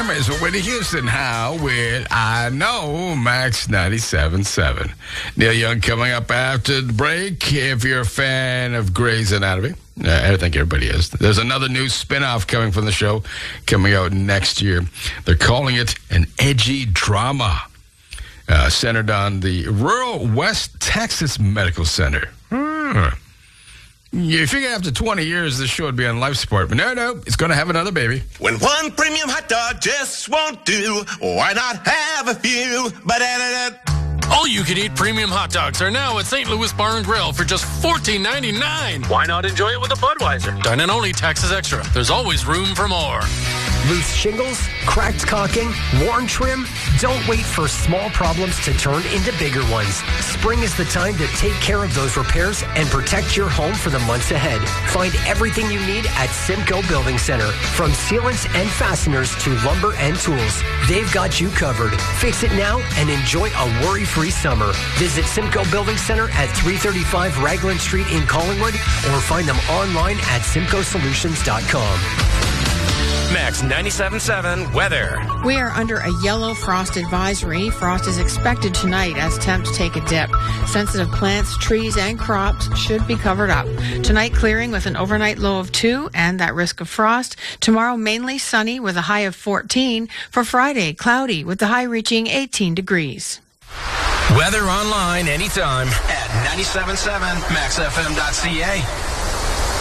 Is with Whitney Houston. How with I Know Max 97.7. Neil Young coming up after the break. If you're a fan of Grey's Anatomy, I think everybody is. There's another new spinoff coming from the show coming out next year. They're calling it an edgy drama centered on the rural West Texas Medical Center. You figure after 20 years, this show would be on life support. But no, it's going to have another baby. When one premium hot dog just won't do, why not have a few? All-you-can-eat premium hot dogs are now at St. Louis Bar and Grill for just $14.99. Why not enjoy it with a Budweiser? Dine-in only, taxes extra. There's always room for more. Loose shingles, cracked caulking, worn trim? Don't wait for small problems to turn into bigger ones. Spring is the time to take care of those repairs and protect your home for the months ahead. Find everything you need at Simcoe Building Center. From sealants and fasteners to lumber and tools, they've got you covered. Fix it now and enjoy a worry-free summer. Visit Simcoe Building Center at 335 Ragland Street in Collingwood or find them online at simcoesolutions.com. Max 97.7 weather. We are under a yellow frost advisory. Frost is expected tonight as temps take a dip. Sensitive plants, trees, and crops should be covered up. Tonight, clearing with an overnight low of 2 and that risk of frost. Tomorrow, mainly sunny with a high of 14. For Friday, cloudy with the high reaching 18 degrees. Weather online anytime at 97.7maxfm.ca.